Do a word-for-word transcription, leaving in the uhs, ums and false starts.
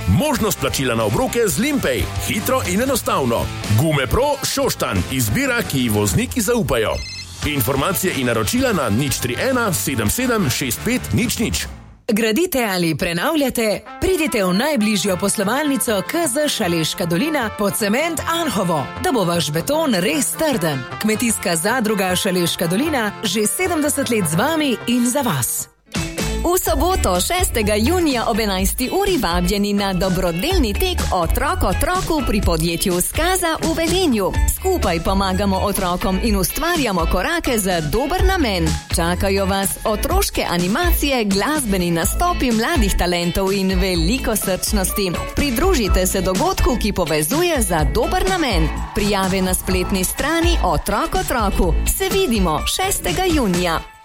Možnost plačila na obroke z Limpay. Hitro in enostavno. Gume Pro Šoštanj. Izbira, ki ji vozniki zaupajo. Informacije in naročila na nič tri ena sedem sedem šest pet nič nič. Gradite ali prenavljate? Pridite v najbližjo poslovalnico K Z Šaleška dolina pod cement Anhovo, da bo vaš beton res trden. Kmetijska zadruga Šaleška dolina že sedemdeset let z vami in za vas. V soboto šestega junija ob enajsti uri vabljeni na dobrodelni tek Otrok otroku pri podjetju Skaza v Velenju. Skupaj pomagamo otrokom in ustvarjamo korake za dober namen. Čakajo vas otroške animacije, glasbeni nastopi mladih talentov in veliko srčnosti. Pridružite se dogodku, ki povezuje za dober namen. Prijave na spletni strani Otrok otroku. Se vidimo šestega junija.